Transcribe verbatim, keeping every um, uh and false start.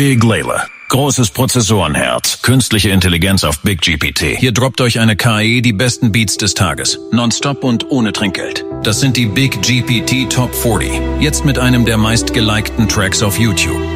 Big Layla. Großes Prozessorenherz. Künstliche Intelligenz auf Big G P T. Hier droppt euch eine K I die besten Beats des Tages. Nonstop und ohne Trinkgeld. Das sind die Big G P T Top vierzig. Jetzt mit einem der meistgelikten Tracks auf YouTube.